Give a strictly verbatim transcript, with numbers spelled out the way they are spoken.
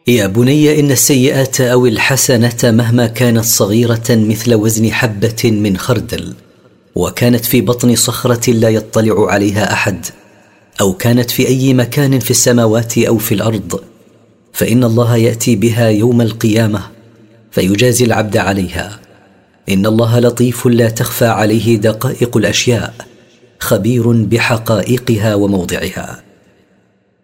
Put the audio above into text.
يا بني، إن السيئات أو الحسنة مهما كانت صغيرة مثل وزن حبة من خردل، وكانت في بطن صخرة لا يطلع عليها أحد، أو كانت في أي مكان في السماوات أو في الأرض، فإن الله يأتي بها يوم القيامة فيجازي العبد عليها. إن الله لطيف لا تخفى عليه دقائق الأشياء، خبير بحقائقها وموضعها.